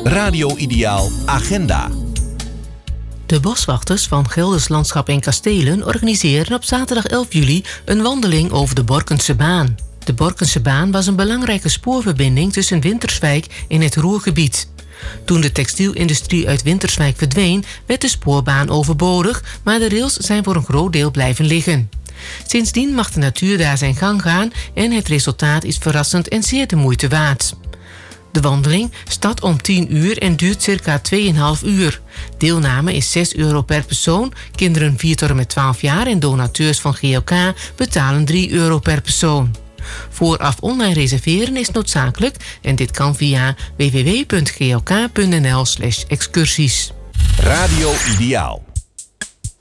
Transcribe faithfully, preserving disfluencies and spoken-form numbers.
Radio Ideaal Agenda. De boswachters van Gelders Landschap en Kastelen organiseren op zaterdag elf juli een wandeling over de Borkense Baan. De Borkense Baan was een belangrijke spoorverbinding tussen Winterswijk en het Ruhrgebied. Toen de textielindustrie uit Winterswijk verdween, werd de spoorbaan overbodig, maar de rails zijn voor een groot deel blijven liggen. Sindsdien mag de natuur daar zijn gang gaan en het resultaat is verrassend en zeer de moeite waard. De wandeling start om tien uur en duurt circa twee komma vijf uur. Deelname is zes euro per persoon, kinderen vier tot en met twaalf jaar en donateurs van G L K betalen drie euro per persoon. Vooraf online reserveren is noodzakelijk en dit kan via w w w punt g l k punt n l slash excursies. Radio Ideaal.